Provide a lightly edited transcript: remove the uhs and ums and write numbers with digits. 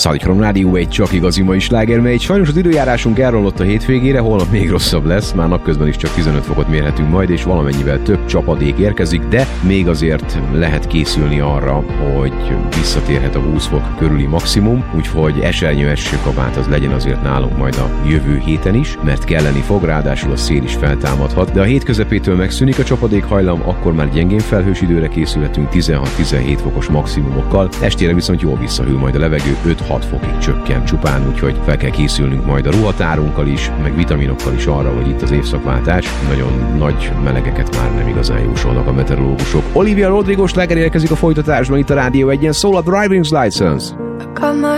Szádikrom Rádió egy csak igazi mai sláger, mely sajnos az időjárásunk elrollott a hétvégére, holnap még rosszabb lesz, már napközben is csak 15 fokot mérhetünk majd, és valamennyivel több csapadék érkezik, de még azért lehet készülni arra, hogy visszatérhet a 20 fok körüli maximum, úgyhogy esernyő esőkabát az legyen azért nálunk majd a jövő héten is, mert kelleni fog, ráadásul a szél is feltámadhat, de a hét közepétől megszűnik a csapadékhajlam, akkor már gyengén felhős időre készülhetünk 16-17 fokos maximumokkal, estére viszont jól visszahűl majd a levegő, 5-6 fokig csökken csupán, úgyhogy fel kell készülnünk majd a ruhatárunkkal is, meg vitaminokkal is arra, hogy itt az évszakváltás, nagyon nagy melegeket már nem igazán jósolnak a meteorológusok. Olivia Rodrigo sláger érkezik a folytatásban itt a Rádió 1-en, szól a Driving License.